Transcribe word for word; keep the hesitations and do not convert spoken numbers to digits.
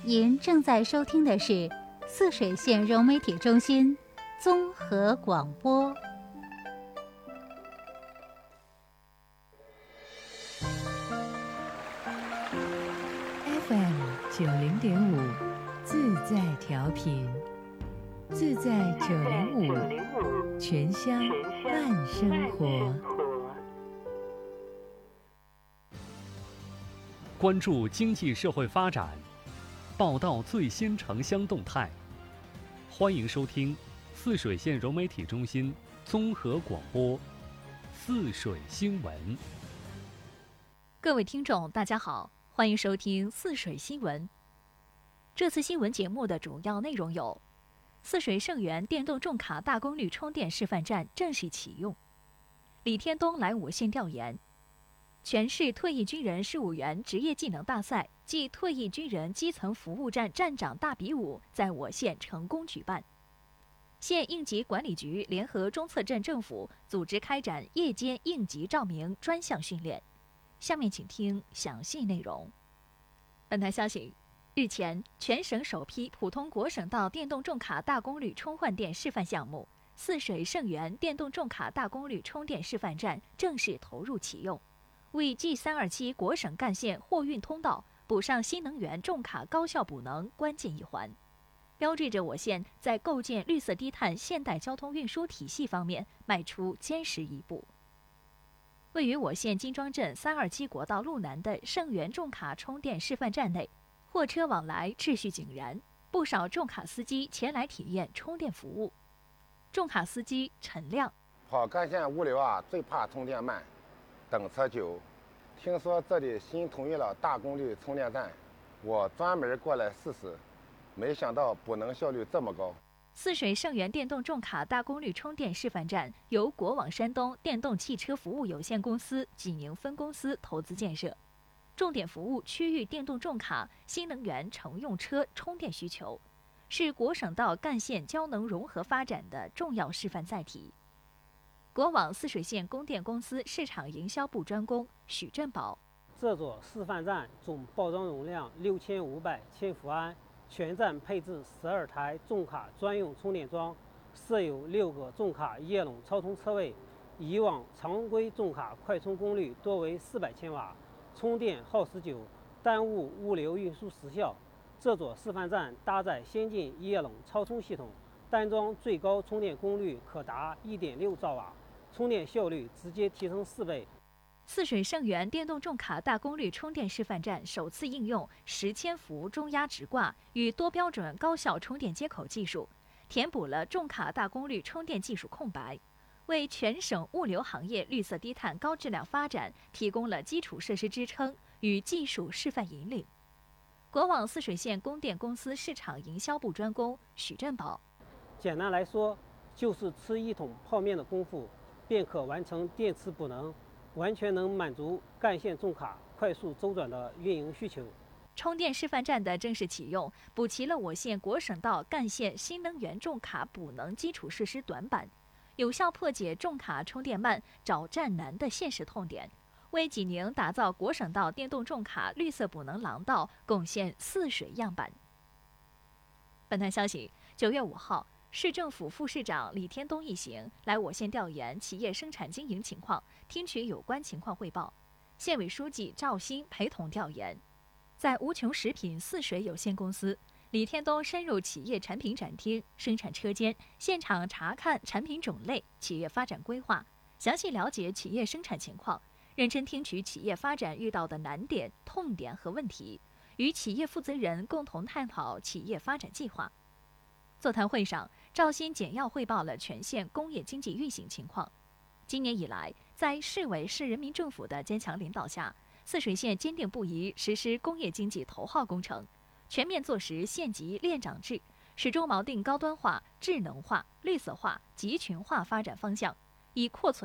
您正在收听的是泗水县融媒体中心综合广播。 F M 九零点五，自在调频，自在九零五，全乡慢生活。 关注经济社会发展，报道最新城乡动态。欢迎收听泗水县融媒体中心综合广播泗水新闻。 各位听众大家好，欢迎收听泗水新闻。这次新闻节目的主要内容有：泗水盛源电动重卡大功率充电示范站正式启用；李天东来我县调研；全市退役军人事务员职业技能大赛暨退役军人基层服务站站长大比武在我县成功举办；县应急管理局联合中策镇政府组织开展夜间应急照明专项训练。下面请听详细内容。本台消息，日前，全省首批普通国省道电动重卡大功率充换电示范项目泗水盛源电动重卡大功率充电示范站正式投入启用，为 G 三二七国省干线货运通道补上新能源重卡高效补能关键一环，标志着我县在构建绿色低碳现代交通运输体系方面迈出坚实一步。位于我县金庄镇三二七国道路南的盛源重卡充电示范站内，货车往来秩序井然，不少重卡司机前来体验充电服务。重卡司机陈亮： 跑干线物流啊，最怕充电慢，等车久。听说这里新统一了大功率充电站，我专门过来试试，没想到补能效率这么高。 泗水盛源电动重卡大功率充电示范站由国网山东电动汽车服务有限公司济宁分公司投资建设，重点服务区域电动重卡、新能源乘用车充电需求，是国省道干线交能融合发展的重要示范载体。国网泗水县供电公司市场营销部专工许振宝： 这座示范站总包装容量六千五百千伏安，全站配置十二台重卡专用充电桩，设有六个重卡液冷超充车位。以往常规重卡快充功率多为四百千瓦，充电耗时久，耽误物流运输时效。这座示范站搭载先进液冷超充系统，单桩最高充电功率可达 一点六兆瓦，充电效率直接提升四倍。 泗水盛源电动重卡大功率充电示范站首次应用十千伏中压直挂与多标准高效充电接口技术，填补了重卡大功率充电技术空白，为全省物流行业绿色低碳高质量发展提供了基础设施支撑与技术示范引领。国网泗水县供电公司市场营销部专工许振宝： 简单来说，就是吃一桶泡面的功夫，便可完成电池补能，完全能满足干线重卡快速周转的运营需求。 充电示范站的正式启用，补齐了我县国省道干线新能源重卡补能基础设施短板，有效破解重卡充电慢、找站难的现实痛点，为济宁打造国省道电动重卡绿色补能廊道贡献泗水样板。本台消息，九月五号，市政府副市长李天东一行来我县调研企业生产经营情况，听取有关情况汇报。县委书记赵鑫陪同调研。在无穷食品泗水有限公司，李天东深入企业产品展厅、生产车间，现场查看产品种类、企业发展规划，详细了解企业生产情况，认真听取企业发展遇到的难点、痛点和问题，与企业负责人共同探讨企业发展计划。座谈会上，赵鑫简要汇报了全县工业经济运行情况。今年以来，在市委市人民政府的坚强领导下，泗水县坚定不移实施工业经济头号工程，全面落实县级链长制，始终锚定高端化、智能化、绿色化、集群化发展方向，以扩存